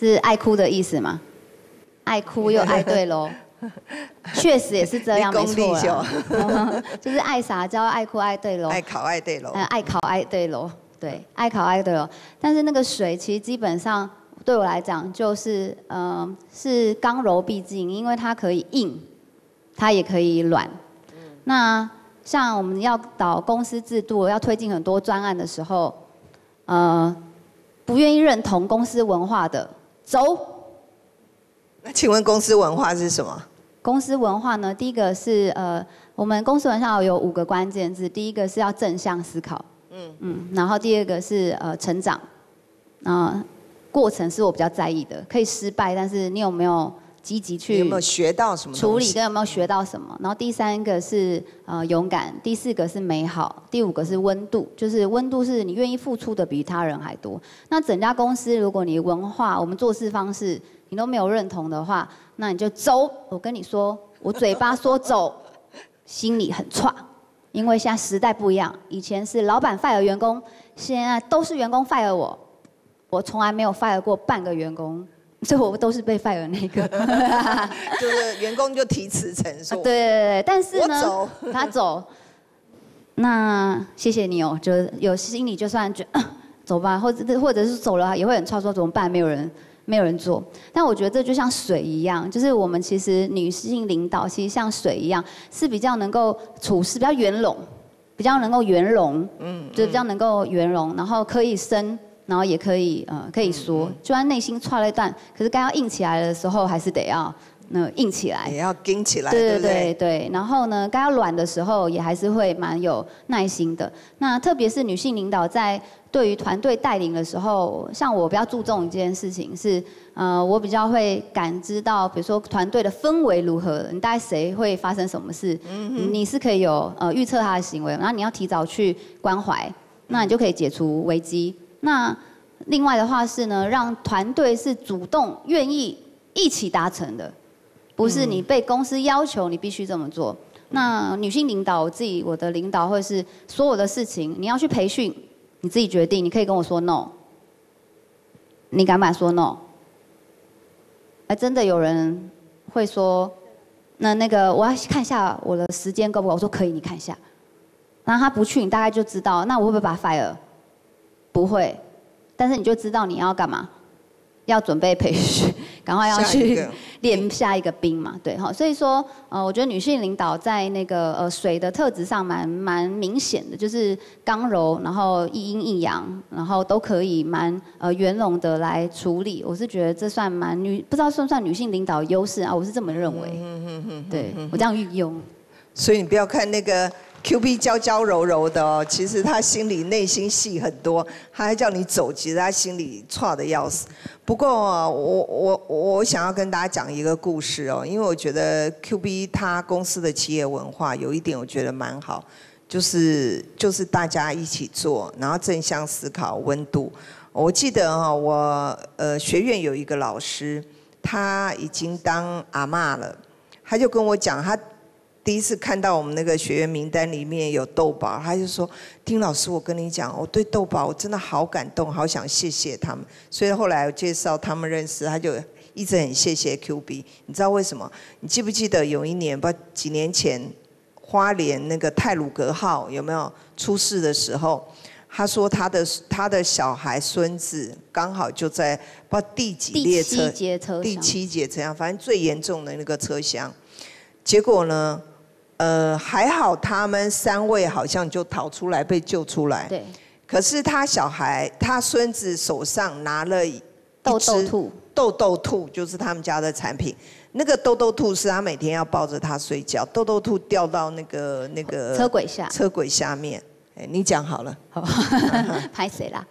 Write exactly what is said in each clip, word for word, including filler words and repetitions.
是爱哭的意思吗？爱哭又爱对喽，确实也是这样，没错啦。就是爱撒娇、爱哭、爱对喽， 爱考爱对喽， 嗯，爱考爱对喽，对，爱考爱对喽。但是那个水其实基本上对我来讲就是呃是刚柔并济，因为它可以硬，它也可以软。那像我们要导公司制度，要推进很多专案的时候，呃，不愿意认同公司文化的，走。 那请问公司文化是什么？ 公司文化呢，第一个是呃，我们公司文化有五个关键字，第一个是要正向思考，嗯嗯，然后第二个是呃成长，啊、呃，过程是我比较在意的，可以失败，但是你有没有积极去有没有学到什么处理，跟有没有学到什么？然后第三个是呃勇敢，第四个是美好，第五个是温度，就是温度是你愿意付出的比他人还多。那整家公司，如果你文化、我们做事方式你都没有认同的话，那你就走。我跟你说，我嘴巴说走，心里很差，因为现在时代不一样，以前是老板 fire 员工，现在都是员工 fire 我，我从来没有 fire 过半个员工。所以我都是被 fire 那个， 就是员工就提辞呈说， 对对对，但是呢， 我走他走，那谢谢你哦，就有心里就算觉得、呃、走吧，或者或者是走了也会很差，说怎么办？没有人没有人做。但我觉得这就像水一样，就是我们其实女性领导其实像水一样，是比较能够处事比较圆融，比较能够圆融，嗯，就比较能够圆融，然后可以生。然后也可以呃可以说，就算内心踹了一段，可是该要硬起来的时候，还是得要那硬起来， 也要硬起来， 对对对不对？ 对对。然后呢，该要软的时候，也还是会蛮有耐心的。那特别是女性领导在对于团队带领的时候，像我比较注重一件事情是，呃，我比较会感知到，比如说团队的氛围如何，你大概谁会发生什么事，嗯、你是可以有呃预测他的行为，然后你要提早去关怀，那你就可以解除危机。那另外的话是呢，让团队是主动愿意一起达成的，不是你被公司要求你必须这么做。那女性领导，我自己我的领导会是所有的事情你要去培训，你自己决定，你可以跟我说 no， 你敢不敢说 no？ 哎，真的有人会说，那那个我要看一下我的时间够不够？我说可以，你看一下。然后他不去，你大概就知道，那我会不会把他 fire？不会，但是你就知道你要干嘛，要准备培训，赶快要去练下一个兵嘛，对哈。所以说，呃，我觉得女性领导在那个呃水的特质上蛮蛮明显的，就是刚柔，然后一阴一阳，然后都可以蛮呃圆融的来处理。我是觉得这算蛮女，不知道算不算女性领导优势啊？我是这么认为。对，我这样运用。 所以你不要看那个。Q B 娇娇柔柔的哦，其实他心里内心戏很多，他还叫你走，其实他心里差的要死。不过我我我想要跟大家讲一个故事哦，因为我觉得 Q B 他公司的企业文化有一点我觉得蛮好，就是就是大家一起做，然后正向思考，温度。我记得哈、哦，我呃学院有一个老师，他已经当阿嬷了，他就跟我讲他。第一次看到我们那个学员名单里面有豆宝，他就说：“丁老师，我跟你讲，我对豆宝我真的好感动，好想谢谢他们。”所以后来我介绍他们认识，他就一直很谢谢 Q B。你知道为什么？你记不记得有一年，不几年前，花莲那个太鲁阁号有没有出事的时候？他说他的他的小孩孙子刚好就在不知道第几列车， 第七节车厢， 第七节车厢，反正最严重的那个车厢。结果呢？呃，还好他们三位好像就逃出来，被救出来。 对。 可是他小孩，他孙子手上拿了一豆豆兔， 豆豆兔就是他们家的产品。那个豆豆兔是他每天要抱着他睡觉，豆豆兔掉到那个那个车轨下， 车轨下面。哎，你讲好了。 好，拍谁啦？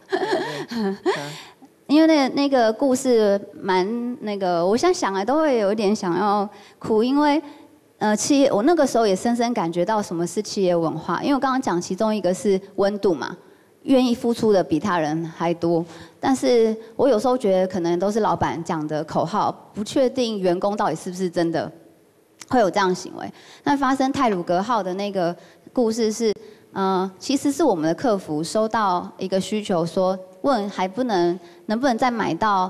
因为那个那个故事蛮那个，我想想来都会有一点想要哭，因为。呃，企业我那个时候也深深感觉到什么是企业文化，因为我刚刚讲其中一个是温度嘛，愿意付出的比他人还多。但是我有时候觉得可能都是老板讲的口号，不确定员工到底是不是真的会有这样行为。那发生太鲁阁号的那个故事是，呃，其实是我们的客服收到一个需求说，问还不能能不能再买到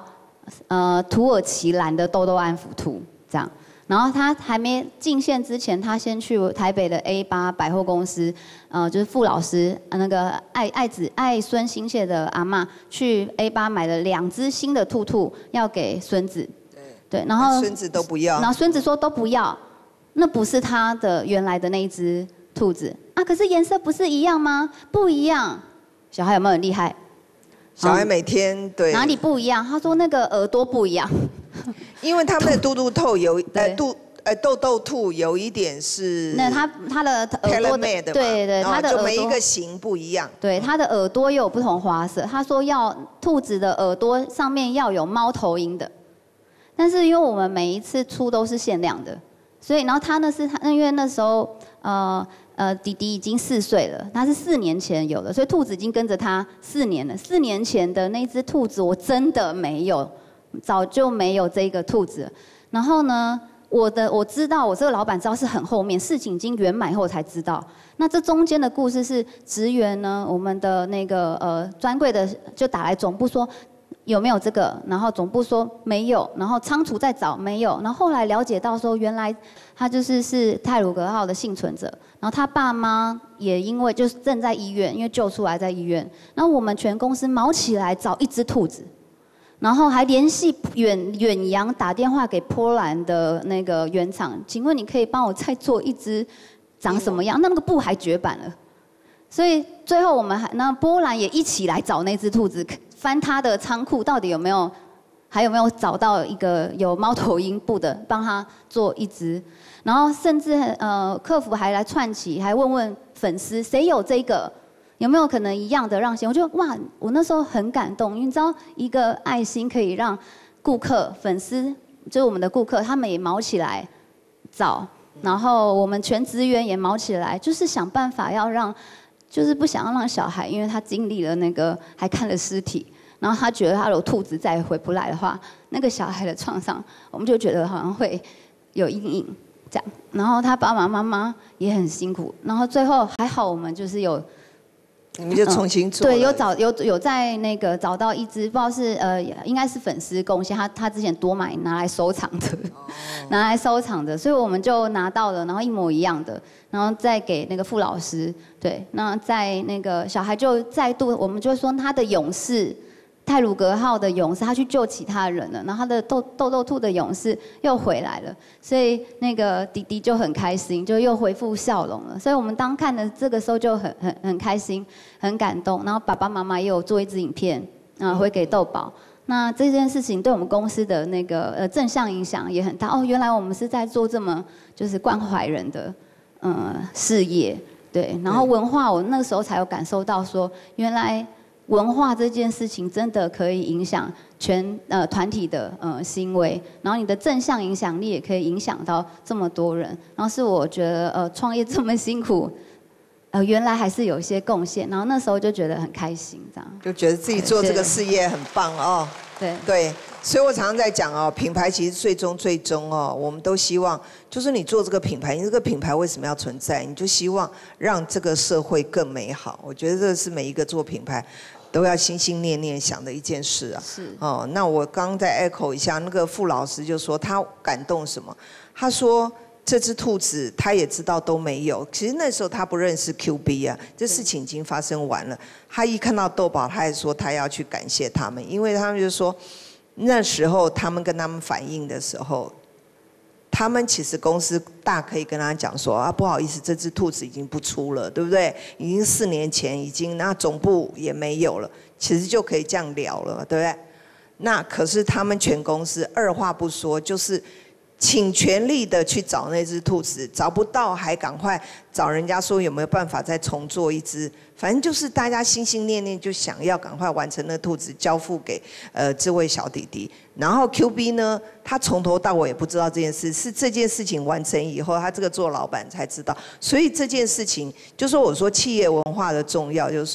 呃土耳其蓝的豆豆安抚兔这样。然后他还没进线之前，他先去台北的 A 八百货公司，呃，就是傅老师那个爱爱子爱孙心切的阿嬷去 A 八买了两只新的兔兔，要给孙子。对，然后孙子都不要。 然后孙子说都不要，那不是他的原来的那一只兔子啊，可是颜色不是一样吗？不一样。小孩有没有很厉害？ 小孩每天对哪里不一样？他说那个耳朵不一样。 因为他们的嘟嘟兔有呃肚呃豆豆兔有一点是那他他的耳朵的对对，他的耳朵就每一个型不一样。 对，他的耳朵又有不同花色。他说要兔子的耳朵上面要有猫头鹰的，但是因为我们每一次出都是限量的，所以然后他那是他因为那时候呃呃弟弟已经四岁了，他是四年前有的，所以兔子已经跟着他四年了。四年前的那只兔子我真的没有。早就没有这个兔子，然后呢，我的我知道，我这个老板知道是很后面，事情已经圆满后才知道。那这中间的故事是职员呢，我们的那个呃专柜的就打来总部说有没有这个，然后总部说没有，然后仓储在找没有，然后后来了解到说原来他就是是太鲁阁号的幸存者，然后他爸妈也因为就是正在医院，因为救出来在医院，然后我们全公司毛起来找一只兔子。然后还联系远远洋打电话给波兰的那个原厂，请问你可以帮我再做一只长什么样？那那个布还绝版了，所以最后我们还那波兰也一起来找那只兔子，翻他的仓库到底有没有还有没有找到一个有猫头鹰布的，帮他做一只。然后甚至呃客服还来串起，还问问粉丝谁有这个。有没有可能一样的让心？我觉得哇，我那时候很感动，因为你知道一个爱心可以让顾客、粉丝，就是我们的顾客，他们也毛起来找，然后我们全职员也毛起来，就是想办法要让，就是不想要让小孩，因为他经历了那个，还看了尸体，然后他觉得他有兔子再也回不来的话，那个小孩的创伤，我们就觉得好像会有阴影这样。然后他爸爸妈妈也很辛苦，然后最后还好我们就是有。 你们就重新做、 嗯、对，有找有有在那个找到一只，不知道是呃，应该是粉丝贡献，他他之前多买拿来收藏的，哦、拿来收藏的，所以我们就拿到了，然后一模一样的，然后再给那个傅老师，对，那在那个小孩就再度，我们就说他的勇士。太鲁阁号的勇士，他去救其他人了，然后他的豆豆豆兔的勇士又回来了，所以那个弟弟就很开心，就又恢复笑容了。所以我们当看的这个时候就很很很开心，很感动。然后爸爸妈妈也有做一支影片啊，回给豆宝。那这件事情对我们公司的那个呃正向影响也很大。哦，原来我们是在做这么就是关怀人的呃事业，对。然后文化，我那个时候才有感受到说，原来。文化这件事情真的可以影响全呃团体的呃行为，然后你的正向影响力也可以影响到这么多人，然后是我觉得呃创业这么辛苦，呃原来还是有一些贡献，然后那时候就觉得很开心，这样就觉得自己做这个事业很棒哦。 对对，所以我常常在讲哦，品牌其实最终最终哦，我们都希望就是你做这个品牌，你这个品牌为什么要存在？你就希望让这个社会更美好。我觉得这是每一个做品牌。都要心心念念想的一件事啊！ 是哦，那我刚再 echo 一下，那个傅老师就说他感动什么？他说这只兔子他也知道都没有，其实那时候他不认识 Q B 啊，这事情已经发生完了。他一看到豆宝，他还说他要去感谢他们，因为他们就说那时候他们跟他们反映的时候。他们其实公司大可以跟他讲说啊，不好意思，这只兔子已经不出了，对不对？已经四年前已经，那总部也没有了，其实就可以这样聊了，对不对？那可是他们全公司二话不说，就是请全力的去找那只兔子，找不到还赶快找人家说有没有办法再重做一只，反正就是大家心心念念就想要赶快完成那兔子，交付给呃这位小弟弟。然后 Q B 呢，他从头到尾也不知道这件事，是这件事情完成以后，他这个做老板才知道。所以这件事情，就说我说企业文化的重要，就是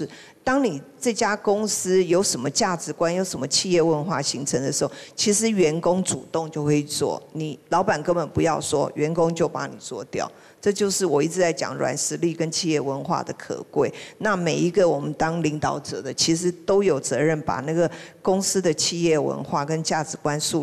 当你这家公司有什么价值观、有什么企业文化形成的时候，其实员工主动就会做，你老板根本不要说，员工就把你做掉。这就是我一直在讲软实力跟企业文化的可贵。那每一个我们当领导者的，其实都有责任把那个公司的企业文化跟价值观树立。